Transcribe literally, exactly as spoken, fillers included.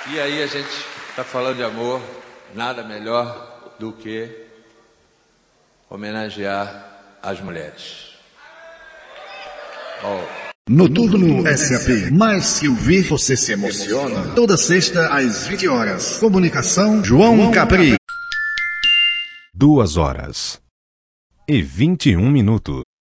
E aí a gente está falando de amor, nada melhor do que homenagear as mulheres. Oh. Noturno S A P. Mais que ouvir, você se emociona. Toda sexta às vinte horas. Comunicação João Capri. Duas horas e vinte e um minutos.